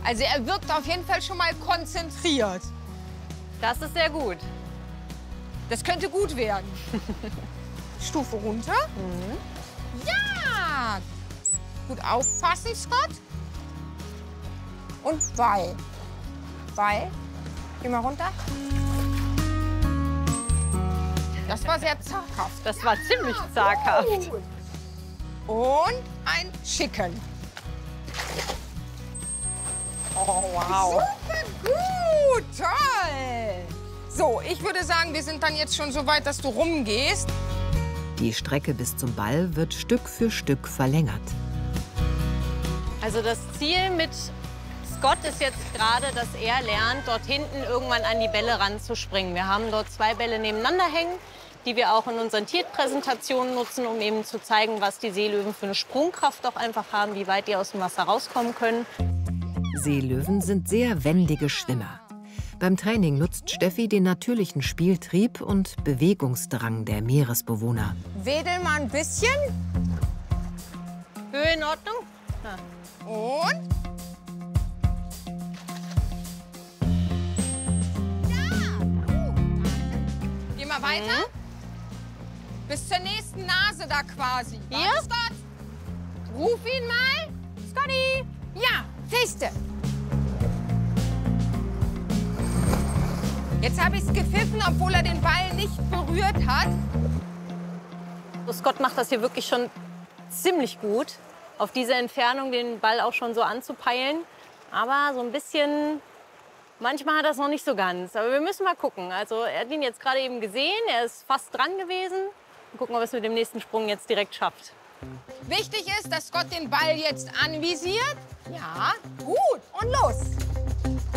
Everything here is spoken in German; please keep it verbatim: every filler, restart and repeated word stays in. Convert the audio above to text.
Also er wirkt auf jeden Fall schon mal konzentriert. Das ist sehr gut. Das könnte gut werden. Stufe runter. Mhm. Ja! Gut aufpassen, Scott. Und Ball. Ball. Geh mal runter. Das war sehr zaghaft. Das war ziemlich zaghaft. Und ein Chicken. Oh, wow. Super gut, toll. So, ich würde sagen, wir sind dann jetzt schon so weit, dass du rumgehst. Die Strecke bis zum Ball wird Stück für Stück verlängert. Also das Ziel mit Scott ist jetzt gerade, dass er lernt, dort hinten irgendwann an die Bälle ranzuspringen. Wir haben dort zwei Bälle nebeneinander hängen, die wir auch in unseren Tierpräsentationen nutzen, um eben zu zeigen, was die Seelöwen für eine Sprungkraft auch einfach haben, wie weit die aus dem Wasser rauskommen können. Seelöwen sind sehr wendige Schwimmer. Beim Training nutzt Steffi den natürlichen Spieltrieb und Bewegungsdrang der Meeresbewohner. Wedel mal ein bisschen. Höhe in Ordnung? Ja. Und? Ja, gut. Geh mal weiter. Mhm. Bis zur nächsten Nase da quasi. Hier? Warte, Scott. Ruf ihn mal. Scotty. Ja, feste. Jetzt habe ich es gepfiffen, obwohl er den Ball nicht berührt hat. Scott macht das hier wirklich schon ziemlich gut, auf diese Entfernung den Ball auch schon so anzupeilen. Aber so ein bisschen, manchmal hat er es noch nicht so ganz. Aber wir müssen mal gucken. Also er hat ihn jetzt gerade eben gesehen, er ist fast dran gewesen. Mal gucken, ob er es mit dem nächsten Sprung jetzt direkt schafft. Wichtig ist, dass Scott den Ball jetzt anvisiert. Ja, gut. Und los.